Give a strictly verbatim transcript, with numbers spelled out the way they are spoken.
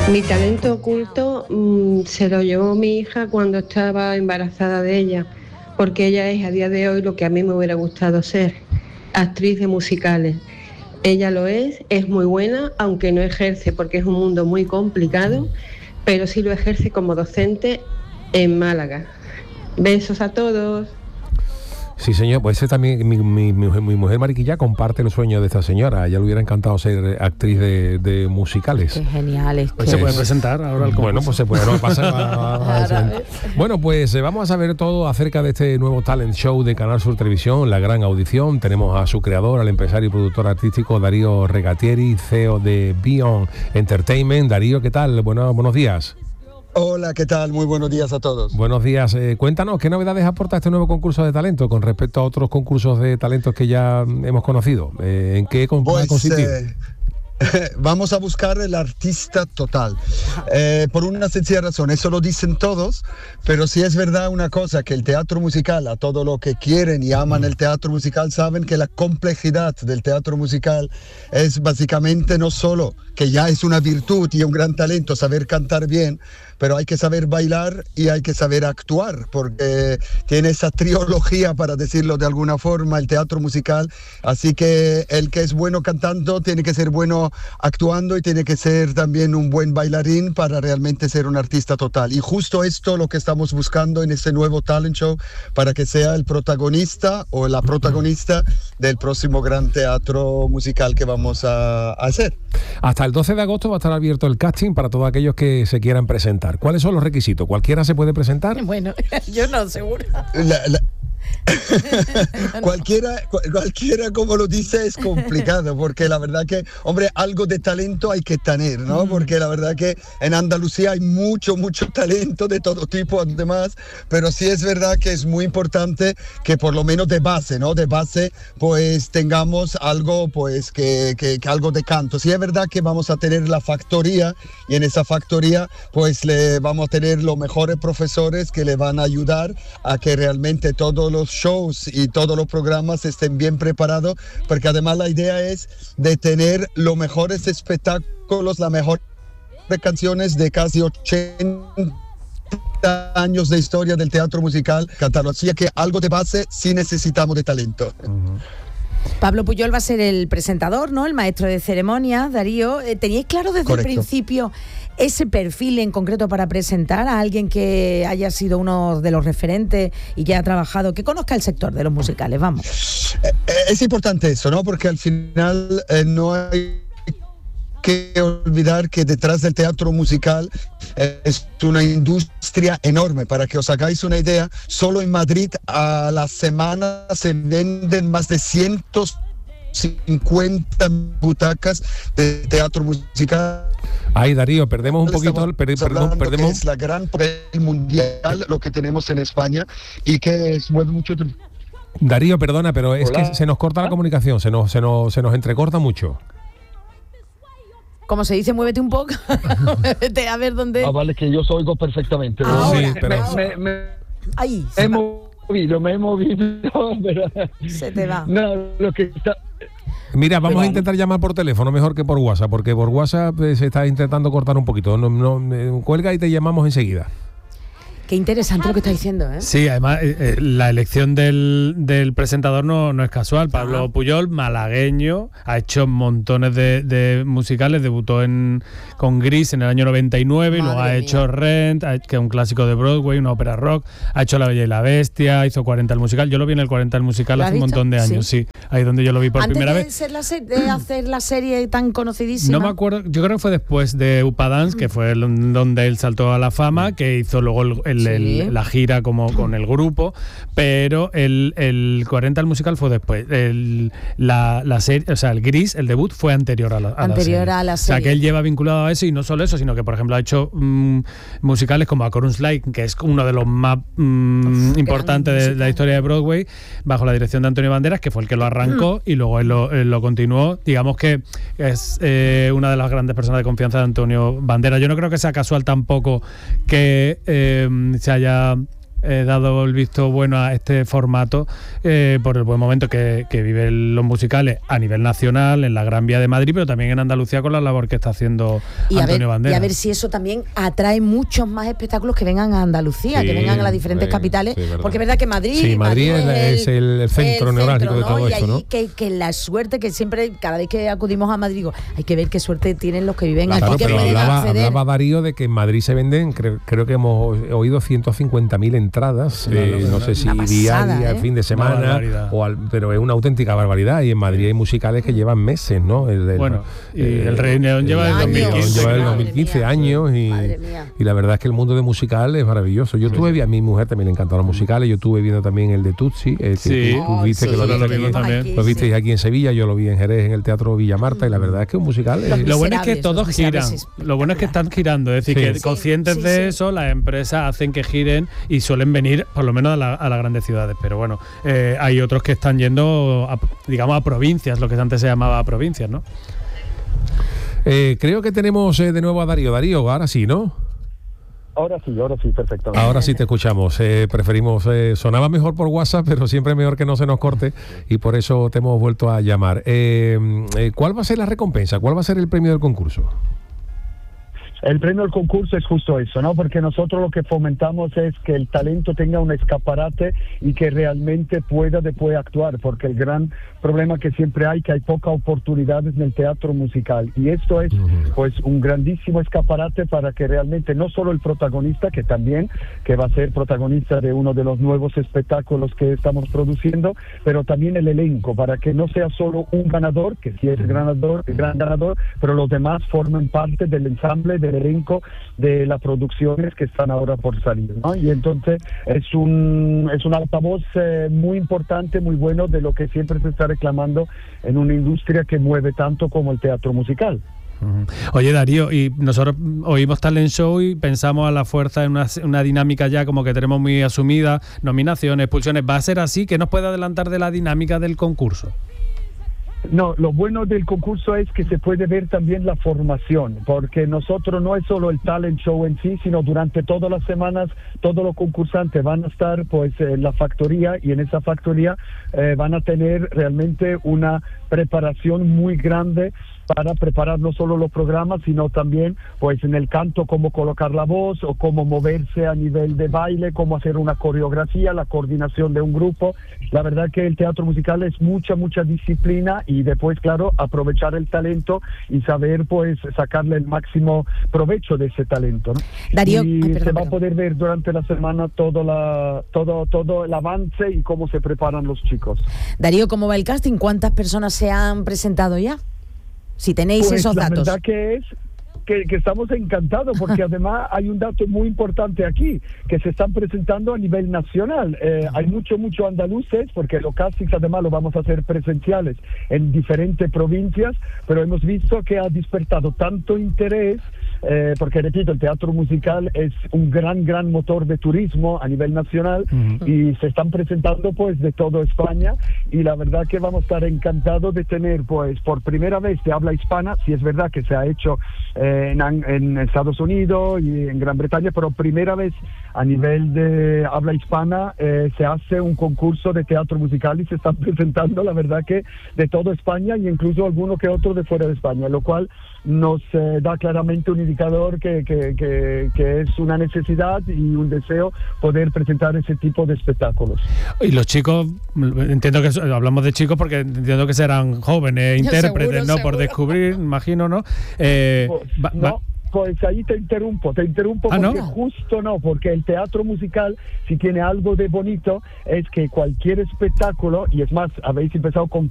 Mi talento oculto mmm, se lo llevó mi hija cuando estaba embarazada de ella, porque ella es a día de hoy lo que a mí me hubiera gustado ser, actriz de musicales. Ella lo es, es muy buena, aunque no ejerce porque es un mundo muy complicado, pero sí lo ejerce como docente en Málaga. Besos a todos. Sí, señor, pues ese también, mi, mi, mi, mi mujer Mariquilla comparte el sueño de esta señora. A ella le hubiera encantado ser actriz de, de musicales. Qué genial es. Pues se puede presentar ahora al concurso. Bueno, pues se puede, no pasa nada. Bueno, pues eh, vamos a saber todo acerca de este nuevo talent show de Canal Sur Televisión, La Gran Audición. Tenemos a su creador, al empresario y productor artístico Darío Regatieri, C E O de Beyond Entertainment. Darío, ¿qué tal? Bueno, buenos días. Hola, ¿qué tal? Muy buenos días a todos. Buenos días. Eh, cuéntanos, ¿qué novedades aporta este nuevo concurso de talento con respecto a otros concursos de talentos que ya hemos conocido? Eh, ¿En qué va pues, a consistir? Eh... Vamos a buscar el artista total, eh, por una sencilla razón, eso lo dicen todos, pero si es verdad una cosa, que el teatro musical, a todo lo que quieren y aman el teatro musical, saben que la complejidad del teatro musical es básicamente no solo que ya es una virtud y un gran talento saber cantar bien, pero hay que saber bailar y hay que saber actuar, porque tiene esa trilogía, para decirlo de alguna forma, el teatro musical. Así que el que es bueno cantando tiene que ser bueno actuando y tiene que ser también un buen bailarín para realmente ser un artista total. Y justo esto lo que estamos buscando en este nuevo talent show, para que sea el protagonista o la protagonista del próximo gran teatro musical que vamos a, a hacer. Hasta el doce de agosto va a estar abierto el casting para todos aquellos que se quieran presentar. ¿Cuáles son los requisitos? ¿Cualquiera se puede presentar? Bueno, yo no, seguro. La, la... cualquiera, cualquiera, como lo dice, es complicado, porque la verdad que, hombre, algo de talento hay que tener, ¿no? Porque la verdad que en Andalucía hay mucho, mucho talento de todo tipo, además, pero sí es verdad que es muy importante que por lo menos de base, ¿no? De base, pues tengamos algo, pues que, que, que algo de canto. Sí es verdad que vamos a tener la factoría, y en esa factoría, pues le vamos a tener los mejores profesores que le van a ayudar a que realmente todos los shows y todos los programas estén bien preparados, porque además la idea es de tener los mejores espectáculos, las mejores canciones de casi ochenta años de historia del teatro musical catalán. Así que algo de base sí necesitamos de talento. Uh-huh. Pablo Pujol va a ser el presentador, ¿no? El maestro de ceremonias. Darío, ¿teníais claro desde Correcto. el principio ese perfil en concreto para presentar a alguien que haya sido uno de los referentes y que haya trabajado, que conozca el sector de los musicales? Vamos. Eh, es importante eso, ¿no? Porque al final eh, no hay que olvidar que detrás del teatro musical eh, es una industria enorme. Para que os hagáis una idea, solo en Madrid a la semana se venden más de ciento cincuenta butacas de teatro musical. Ay, Darío, perdemos un poquito, el, per, perdón, perdemos. Es la gran mundial lo que tenemos en España y que mueve mucho. Darío, perdona, pero es Hola. que se nos corta la comunicación, se nos, se nos, se nos entrecorta mucho. Como se dice, muévete un poco. Muévete a ver dónde. Ah, vale, que yo os oigo perfectamente. Ahora. Sí, pero Me, me, me, Ahí. me he movido, me he movido, pero Se te va. no, lo que está. mira, vamos a intentar llamar por teléfono mejor que por WhatsApp, porque por WhatsApp eh, se está intentando cortar un poquito. No, no, eh, cuelga y te llamamos enseguida. Qué interesante lo que está diciendo, ¿eh? Sí, además eh, eh, la elección del, del presentador no, no es casual. Pablo Ah. Pujol, malagueño, ha hecho montones de, de musicales, debutó en, con Gris en el año noventa y nueve, y luego ha Madre hecho mía. Rent, ha- que es un clásico de Broadway, una ópera rock, ha hecho La Bella y la Bestia, hizo cuarenta el musical. Yo lo vi en el cuarenta el musical ¿Lo has hace un visto? montón de años, sí. Sí. Ahí donde yo lo vi por Antes primera de, vez. ser la se- de hacer la serie tan conocidísima. No me acuerdo, yo creo que fue después de Upadance, que fue el- donde él saltó a la fama, que hizo luego el, el- Sí. el- la gira como con el grupo, pero el, el cuarenta el musical fue después. El, la, la serie, o sea, el Gris, el debut, fue anterior a la, a Anterior la serie. a la O sea, serie. que él lleva vinculado a eso, y no solo eso, sino que, por ejemplo, ha hecho mmm, musicales como A Chorus Line, que es uno de los más mmm, Uf, importantes de, de la musical. historia de Broadway, bajo la dirección de Antonio Banderas, que fue el que lo arrancó, y luego él lo, él lo continuó. Digamos que es eh, una de las grandes personas de confianza de Antonio Banderas. Yo no creo que sea casual tampoco que eh, se haya eh, dado el visto bueno a este formato eh, por el buen momento que, que viven los musicales a nivel nacional, en la Gran Vía de Madrid, pero también en Andalucía con la labor que está haciendo y Antonio a ver, Banderas. Y a ver si eso también atrae muchos más espectáculos que vengan a Andalucía, Sí, que vengan a las diferentes sí, capitales, sí, verdad. porque es verdad que Madrid, Sí, Madrid es, el, es el, el centro el neurálgico centro, de todo ¿no? esto, y ¿no? allí que, que la suerte que siempre, cada vez que acudimos a Madrid, digo, hay que ver qué suerte tienen los que viven Claro, aquí, que pero pueden hablaba, acceder. hablaba Darío de que en Madrid se venden, creo, creo que hemos oído ciento cincuenta mil entradas, eh, no sé si Una pasada, diaria, ¿eh? el fin de Una semana, barbaridad. o al, pero es una auténtica barbaridad. Y en Madrid hay musicales que llevan meses, ¿no? El, el- Bueno, y eh, el Rey León lleva el desde Rey León dos mil quince, lleva desde claro. dos mil quince Madre mía. años y, Madre mía. y la verdad es que el mundo de musical es maravilloso. Yo tuve, a mi mujer también le encantaron los musicales, yo estuve viendo también el de Tutsi, eh, que Sí. tú, tú Ay, viste sí, que lo, nosotros viste lo vimos aquí, también. lo visteis aquí en Sevilla, yo lo vi en Jerez en el Teatro Villa Marta y la verdad es que un musical es, Los Lo bueno es que Miserables, todos Los giran. Miserables es Lo bueno es que están girando, es decir, Sí. que Sí, conscientes sí, de sí. eso, las empresas hacen que giren y suelen venir, por lo menos a, la- a las grandes ciudades. Pero bueno, eh, hay otros que están yendo, a, digamos, a provincias, lo que antes se llamaba provincias, ¿no? Eh, creo que tenemos eh, de nuevo a Darío. Darío, ahora sí, ¿no? Ahora sí, ahora sí, perfecto. Ahora sí te escuchamos. Eh, preferimos, eh, sonaba mejor por WhatsApp, pero siempre es mejor que no se nos corte y por eso te hemos vuelto a llamar. Eh, eh, ¿Cuál va a ser la recompensa? ¿Cuál va a ser el premio del concurso? El premio al concurso es justo eso, ¿no? Porque nosotros lo que fomentamos es que el talento tenga un escaparate y que realmente pueda después actuar, porque el gran problema que siempre hay, que hay pocas oportunidades en el teatro musical. Y esto es, pues, un grandísimo escaparate para que realmente no solo el protagonista, que también, que va a ser protagonista de uno de los nuevos espectáculos que estamos produciendo, pero también el elenco, para que no sea solo un ganador, que sí es el ganador, el gran ganador, pero los demás formen parte del ensamble, del elenco de las producciones que están ahora por salir, ¿no? Y entonces es un es un altavoz eh, muy importante, muy bueno de lo que siempre se está reclamando en una industria que mueve tanto como el teatro musical. Oye, Darío, y nosotros oímos Talent Show y pensamos a la fuerza en una, una dinámica ya como que tenemos muy asumida, nominaciones, expulsiones. ¿Va a ser así? ¿Qué nos puede adelantar de la dinámica del concurso? No, lo bueno del concurso es que se puede ver también la formación, porque nosotros no es solo el talent show en sí, sino durante todas las semanas todos los concursantes van a estar pues en la factoría y en esa factoría eh, van a tener realmente una preparación muy grande para preparar no solo los programas, sino también pues en el canto cómo colocar la voz o cómo moverse a nivel de baile, cómo hacer una coreografía, la coordinación de un grupo. La verdad que el teatro musical es mucha, mucha disciplina y después, claro, aprovechar el talento y saber pues sacarle el máximo provecho de ese talento, ¿no? Darío, y ay, perdón, se va perdón. a poder ver durante la semana todo, la, todo, todo el avance y cómo se preparan los chicos. Darío, ¿cómo va el casting? ¿Cuántas personas se han presentado ya? Si tenéis Pues esos la datos. verdad que es que, que estamos encantados porque además hay un dato muy importante aquí, que se están presentando a nivel nacional. Eh, hay mucho, mucho andaluces, porque los castings además lo vamos a hacer presenciales en diferentes provincias, pero hemos visto que ha despertado tanto interés, eh, porque repito, el teatro musical es un gran, gran motor de turismo a nivel nacional uh-huh. y se están presentando pues de toda España y la verdad que vamos a estar encantados de tener pues por primera vez de habla hispana, si es verdad que se ha hecho eh, En, en Estados Unidos y en Gran Bretaña, pero primera vez a nivel de habla hispana eh, se hace un concurso de teatro musical y se están presentando, la verdad que de toda España y incluso alguno que otro de fuera de España, lo cual nos eh, da claramente un indicador que, que, que, que es una necesidad y un deseo poder presentar ese tipo de espectáculos. Y los chicos, entiendo que hablamos de chicos porque entiendo que serán jóvenes intérpretes, seguro, ¿no? Seguro. Por descubrir, imagino, ¿no? Eh, pues, va, no. Va. Pues ahí te interrumpo, te interrumpo ah, porque ¿no? justo no, porque el teatro musical, si tiene algo de bonito, es que cualquier espectáculo, y es más, habéis empezado con